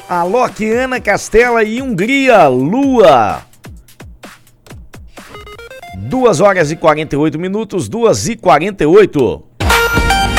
Alok, Ana Castela e Hungria, Lua. 2 horas e 48 minutos, 2h48.